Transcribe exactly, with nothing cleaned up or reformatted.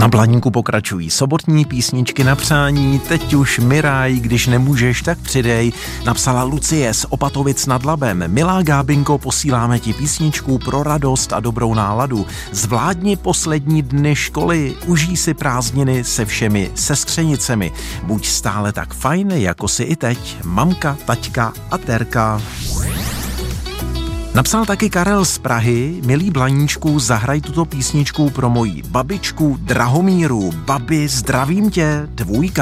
Na Blaníku pokračují sobotní písničky na přání, teď už Miraj, když nemůžeš, tak přidej, napsala Lucie z Opatovic nad Labem. Milá Gábinko, posíláme ti písničku pro radost a dobrou náladu. Zvládni poslední dny školy, užij si prázdniny se všemi sestřenicemi. Buď stále tak fajn, jako si i teď, mamka, taťka a Terka. Napsal taky Karel z Prahy, milý Blaníčku, zahraj tuto písničku pro moji babičku Drahomíru. Babi, zdravím tě, tvůj